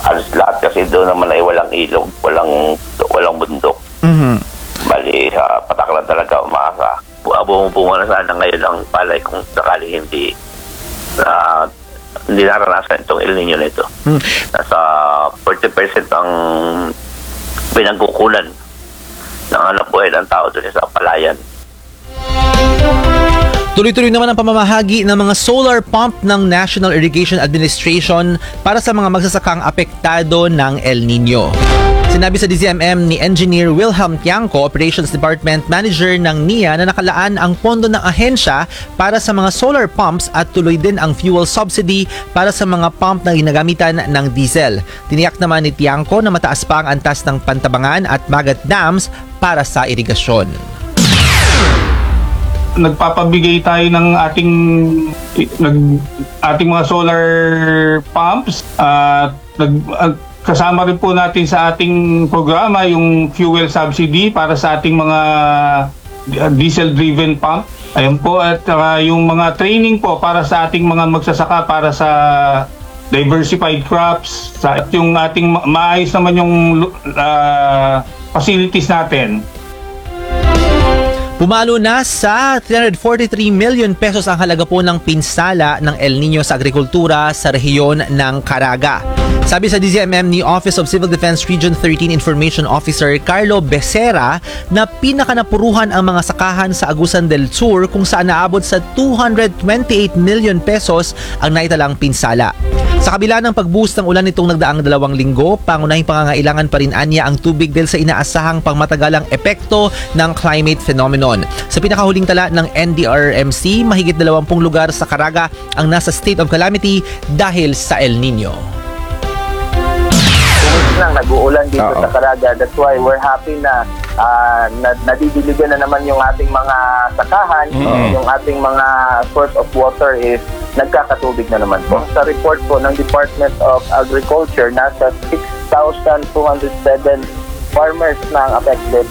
Alos lahat kasi doon naman ay walang ilog, walang bundok. Bali, sa Patak lang talaga umaasa. Bumubunga na sana ngayon ang palay kung sakali hindi naranasan itong El Nino nito. Nasa 40% ang pinagkukulan ng hanap buhay ng tao doon sa palayan. Tuloy-tuloy naman ang pamamahagi ng mga solar pump ng National Irrigation Administration para sa mga magsasakang apektado ng El Nino. Sinabi sa DZMM ni Engineer Wilhelm Tiangco, Operations Department Manager ng NIA, na nakalaan ang pondo ng ahensya para sa mga solar pumps at tuloy din ang fuel subsidy para sa mga pump na ginagamitan ng diesel. Tiniyak naman ni Tiangco na mataas pa ang antas ng Pantabangan at Magat Dams para sa irigasyon. Nagpapabigay tayo ng ating mga solar pumps at kasama rin po natin sa ating programa yung fuel subsidy para sa ating mga diesel-driven pump. Ayun po, at yung mga training po para sa ating mga magsasaka para sa diversified crops. At yung ating maayos naman yung facilities natin. Pumalo na sa 343 million pesos ang halaga po ng pinsala ng El Nino sa agrikultura sa rehiyon ng Caraga. Sabi sa DZMM ni Office of Civil Defense Region 13 Information Officer Carlo Becerra na pinakanapuruhan ang mga sakahan sa Agusan del Sur kung saan naabot sa 228 million pesos ang naitalang pinsala. Sa kabila ng pag-boost ng ulan nitong nagdaang 2 linggo, pangunahing pangangailangan pa rin anya ang tubig dahil sa inaasahang pangmatagalang epekto ng climate phenomenon. Sa pinakahuling tala ng NDRRMC, mahigit 20 lugar sa Caraga ang nasa state of calamity dahil sa El Nino. Nag-uulan dito sa Caraga. That's why we're happy na nadidiligan na naman yung ating mga sakahan. Yung ating mga source of water is nagkakatubig na naman po. Sa report po ng Department of Agriculture, nasa 6,207 farmers na ang affected.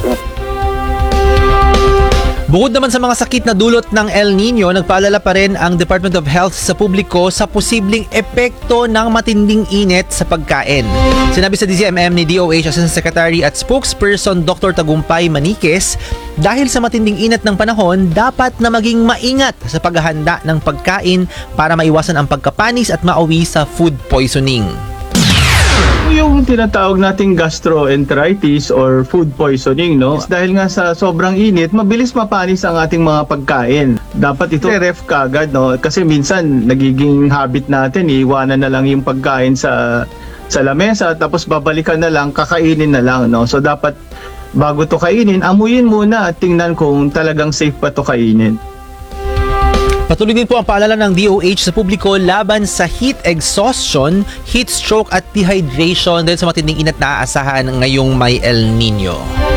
Bukod naman sa mga sakit na dulot ng El Nino, nagpaalala pa rin ang Department of Health sa publiko sa posibleng epekto ng matinding init sa pagkain. Sinabi sa DZMM ni DOH Assistant Secretary at Spokesperson Dr. Tagumpay Maniquez, dahil sa matinding init ng panahon, dapat na maging maingat sa paghahanda ng pagkain para maiwasan ang pagkapanis at mauwi sa food poisoning. Yung tinatawag nating gastroenteritis or food poisoning, no? Dahil nga sa sobrang init, mabilis mapanis ang ating mga pagkain. Dapat ito ref kagad, no? Kasi minsan nagiging habit natin, iiwanan na lang yung pagkain sa lamesa, tapos babalikan na lang, kakainin na lang, no? So dapat bago to kainin, amuyin muna at tingnan kung talagang safe pa to kainin. Patuloy din po ang paalala ng DOH sa publiko laban sa heat exhaustion, heat stroke at dehydration dahil sa matinding inat na aasahan ngayong may El Nino.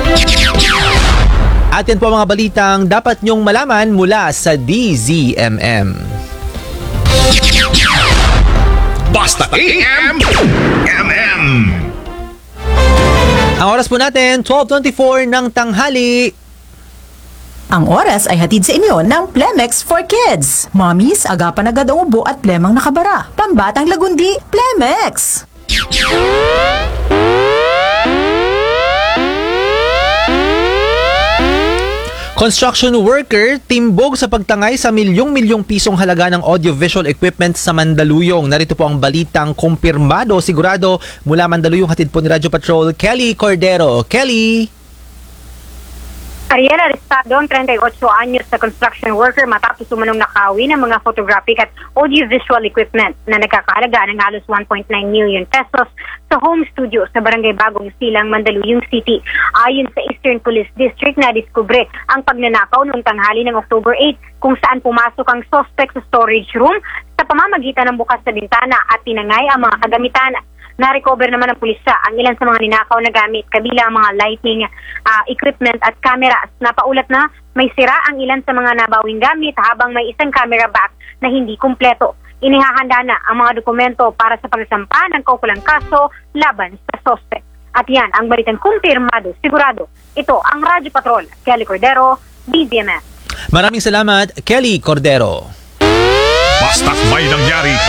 At yan po ang mga balitang dapat nyong malaman mula sa DZMM. Basta AM! Ang oras po natin, 12:24 ng tanghali. Ang oras ay hatid sa inyo ng Plemex for Kids. Mommies, agapan agad ang ubo at plemang nakabara. Pambatang lagundi, Plemex! Construction worker, timbog sa pagtangay sa milyong-milyong pisong halaga ng audiovisual equipment sa Mandaluyong. Narito po ang balitang kumpirmado, sigurado mula Mandaluyong, hatid po ni Radyo Patrol, Kelly Cordero. Kelly! Ariel, arestado ang 38 anyos na construction worker matapos umanong nakawi ng mga photographic at audiovisual equipment na nagkakahalaga ng halos 1.9 million pesos sa home studio sa Barangay Bagong Silang, Mandaluyong City. Ayon sa Eastern Police District, nadiskubre ang pagnanakaw noong tanghali ng October 8 kung saan pumasok ang suspect sa storage room sa pamamagitan ng bukas na bintana at tinangay ang mga kagamitan. Na-recover naman ng pulisya ang ilan sa mga ninakaw na gamit, kabilang mga lighting equipment at cameras. Napaulat na may sira ang ilan sa mga nabawing gamit habang may isang camera back na hindi kumpleto. Inihahanda na ang mga dokumento para sa pagsampa ng kaukulang kaso laban sa suspect. At yan ang balitang kumpirmado, sigurado. Ito ang Radyo Patrol, Kelly Cordero, DZMM. Maraming salamat, Kelly Cordero. Basta't may nangyari